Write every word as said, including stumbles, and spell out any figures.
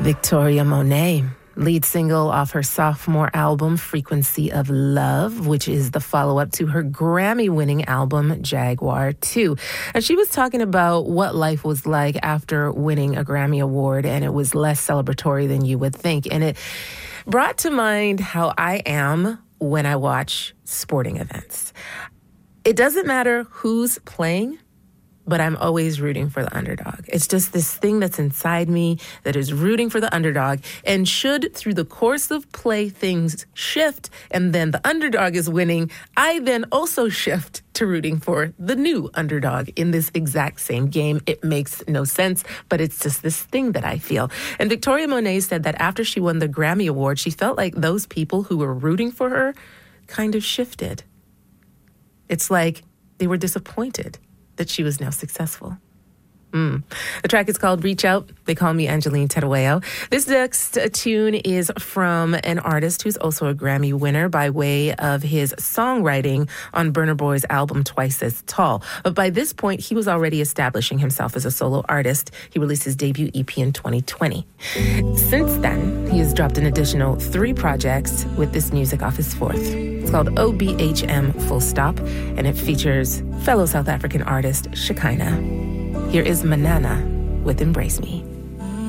Victoria Monet, lead single off her sophomore album, Frequency of Love, which is the follow-up to her Grammy-winning album, Jaguar two. And she was talking about what life was like after winning a Grammy Award, and it was less celebratory than you would think. And it brought to mind how I am when I watch sporting events. It doesn't matter who's playing, but I'm always rooting for the underdog. It's just this thing that's inside me that is rooting for the underdog. And should, through the course of play, things shift and then the underdog is winning, I then also shift to rooting for the new underdog in this exact same game. It makes no sense, but it's just this thing that I feel. And Victoria Monet said that after she won the Grammy Award, she felt like those people who were rooting for her kind of shifted. It's like they were disappointed that she was now successful. Mm. The track is called Reach Out. They call me Angeline Terueo. This next tune is from an artist who's also a Grammy winner by way of his songwriting on Burna Boy's album Twice as Tall. But by this point, he was already establishing himself as a solo artist. He released his debut E P in twenty twenty. Since then, he has dropped an additional three projects with this music off his fourth. It's called O B H M Full Stop, and it features fellow South African artist Shekinah. Here is Manana with Embrace Me.